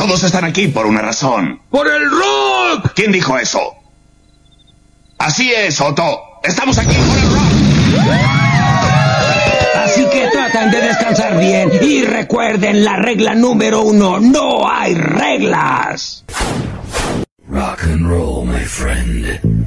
Todos están aquí por una razón. ¡Por el rock! ¿Quién dijo eso? Así es, Otto. Estamos aquí por el rock. Así que tratan de descansar bien y recuerden la regla número 1, no hay reglas. Rock and roll, my friend.